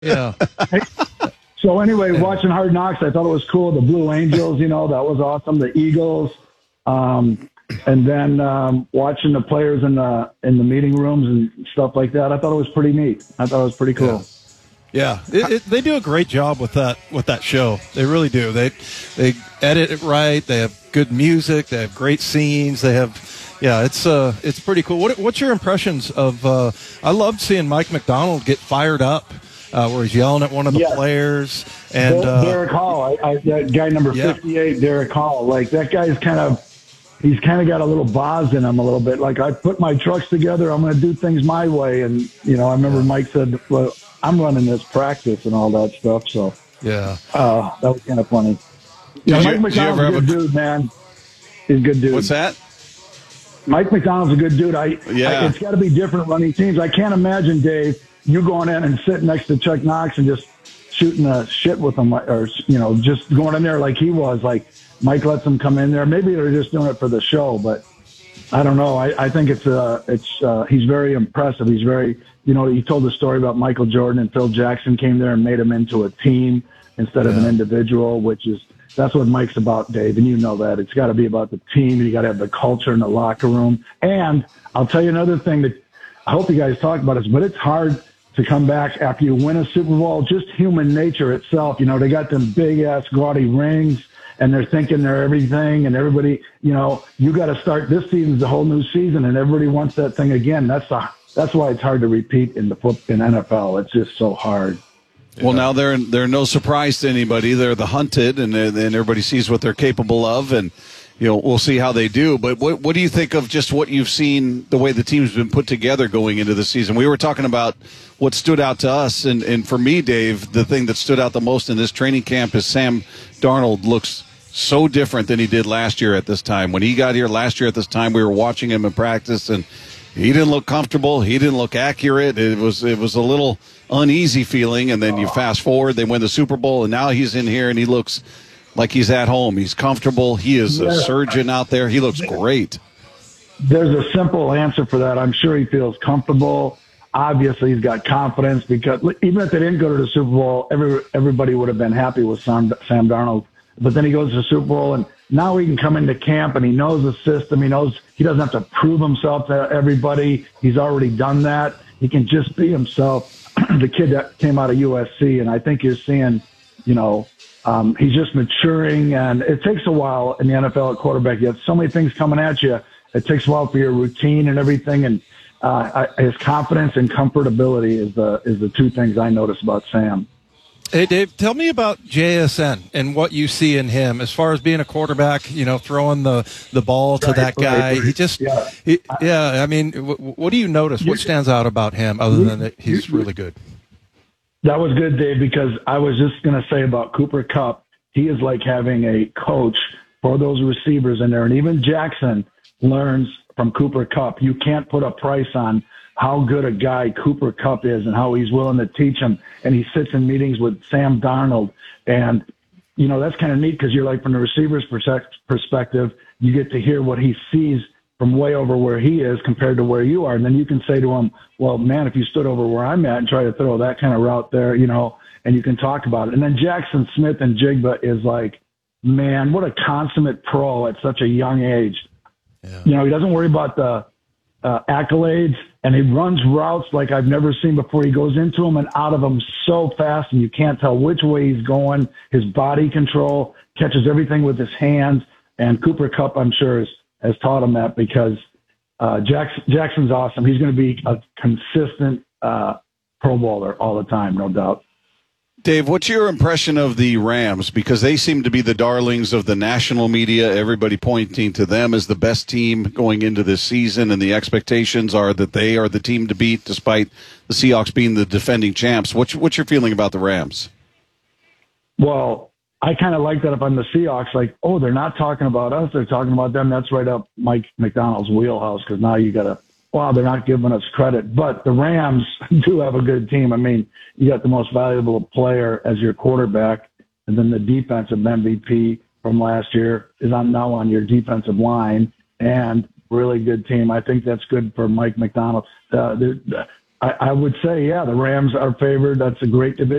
Yeah. So anyway, watching Hard Knocks, I thought it was cool. The Blue Angels, that was awesome. The Eagles, and then watching the players in the meeting rooms and stuff like that. I thought it was pretty neat. I thought it was pretty cool. Yeah, they do a great job with that show. They really do. They edit it right. They have good music. They have great scenes. They have, it's pretty cool. What's your impressions of? I loved seeing Mike Macdonald get fired up, where he's yelling at one of the players and Derek Hall. That guy number 58, Derek Hall. Like that guy's he's kind of got a little boz in him a little bit. Like I put my trucks together. I'm going to do things my way. And I remember Mike said, "Well, I'm running this practice and all that stuff." So that was kind of funny. Mike McDonald's a good dude, man. He's a good dude. What's that? Mike McDonald's a good dude. It's got to be different running teams. I can't imagine, Dave, you going in and sitting next to Chuck Knox and just shooting the shit with him, or just going in there like he was. Like Mike lets him come in there. Maybe they're just doing it for the show, but I don't know. I think he's very impressive. He's very, he told the story about Michael Jordan and Phil Jackson came there and made him into a team instead of an individual, that's what Mike's about, Dave. And you know that. It's got to be about the team, and you got to have the culture in the locker room. And I'll tell you another thing that I hope you guys talk about is, but it's hard to come back after you win a Super Bowl. Just human nature itself. They got them big ass gaudy rings, and they're thinking they're everything, and everybody, you got to start. This season's a whole new season, and everybody wants that thing again. That's why it's hard to repeat in NFL. It's just so hard. Well, now they're no surprise to anybody. They're the hunted, and everybody sees what they're capable of, and we'll see how they do. But what do you think of just what you've seen, the way the team's been put together going into the season? We were talking about what stood out to us, and for me, Dave, the thing that stood out the most in this training camp is Sam Darnold looks so different than he did last year at this time. When he got here last year at this time, we were watching him in practice, and he didn't look comfortable. He didn't look accurate. It was a little uneasy feeling, and then you fast forward, they win the Super Bowl, and now he's in here, and he looks like he's at home. He's comfortable. He is a surgeon out there. He looks great. There's a simple answer for that. I'm sure he feels comfortable. Obviously, he's got confidence because even if they didn't go to the Super Bowl, everybody would have been happy with Sam Darnold. But then he goes to the Super Bowl, and now he can come into camp, and he knows the system. He knows he doesn't have to prove himself to everybody. He's already done that. He can just be himself. The kid that came out of USC, and I think you're seeing, he's just maturing, and it takes a while in the NFL at quarterback. You have so many things coming at you. It takes a while for your routine and everything, and his confidence and comfortability is the two things I notice about Sam. Hey, Dave, tell me about JSN and what you see in him as far as being a quarterback, throwing the ball to that guy. I mean, what do you notice? What stands out about him other than that he's really good? That was good, Dave, because I was just going to say about Cooper Kupp, he is like having a coach for those receivers in there. And even Jackson learns from Cooper Kupp. You can't put a price on how good a guy Cooper Kupp is and how he's willing to teach him. And he sits in meetings with Sam Darnold. And, that's kind of neat because you're like, from the receiver's perspective, you get to hear what he sees from way over where he is compared to where you are. And then you can say to him, well, man, if you stood over where I'm at and try to throw that kind of route there, and you can talk about it. And then Jackson Smith and Jigba is like, man, what a consummate pro at such a young age. Yeah. He doesn't worry about the accolades, and he runs routes like I've never seen before. He goes into them and out of them so fast, and you can't tell which way he's going. His body control catches everything with his hands, and Cooper Kupp, I'm sure, has taught him that because Jackson's awesome. He's going to be a consistent Pro Bowler all the time, no doubt. Dave, what's your impression of the Rams? Because they seem to be the darlings of the national media, everybody pointing to them as the best team going into this season, and the expectations are that they are the team to beat despite the Seahawks being the defending champs. What's your feeling about the Rams? Well, I kind of like that if I'm the Seahawks, like, oh, they're not talking about us, they're talking about them. That's right up Mike McDonald's wheelhouse because now you got to, wow, they're not giving us credit. But the Rams do have a good team. I mean, you got the most valuable player as your quarterback, and then the defensive MVP from last year is now on your defensive line, and really good team. I think that's good for Mike McDonald. I would say, yeah, the Rams are favored. That's a great division.